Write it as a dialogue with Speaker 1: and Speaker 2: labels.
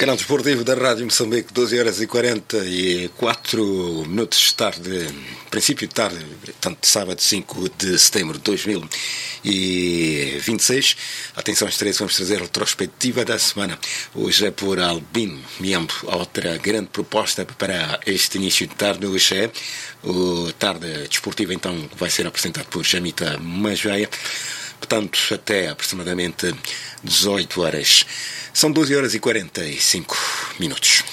Speaker 1: Canal Desportivo da Rádio Moçambique, 12 horas e 44 minutos de tarde, princípio de tarde, portanto, sábado 5 de setembro de 2026. Atenção às 13, vamos trazer a retrospectiva da semana. Hoje é por Albino Miambo. Outra grande proposta para este início de tarde hoje é o Tarde Desportiva, então, vai ser apresentado por Jamita Mageia. Portanto, até aproximadamente 18 horas. São 12 horas e 45 minutos.